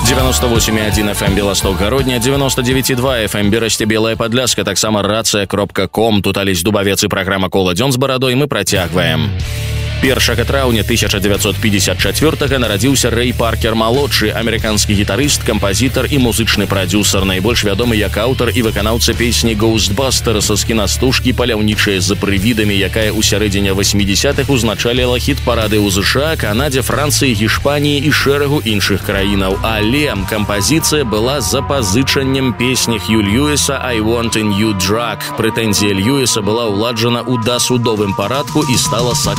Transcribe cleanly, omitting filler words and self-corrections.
98,1 FM Белосток-Гародня, 99,2 FM Берасці Белая Падляска, таксама рацыя.ком. Тут Алесь Дубавец і праграма «Кола дзён з барадой». Мы працягваем. 1 траўня 1954 нарадзіўся Рэй Паркер-малодшы, амерыканскі гітарыст, кампазітар і музычны прадзюсар, найбольш вядомы як аўтар і выканаўца песні «Ghostbusters» з кінастужкі «Паляўнічая за прывідамі», якая ў сярэдзіне 80-х узначаліла хіт-парады ў ЗША, Канадзе, Францыі, Гішпаніі і шэрагу іншых краінаў. Але кампазіцыя была запазычаннем песні Хью Льюіса «I Want a New Drug». Прэтэнзія Льюіса была ўладжана ў дасудовым парадку і стала сакрэтным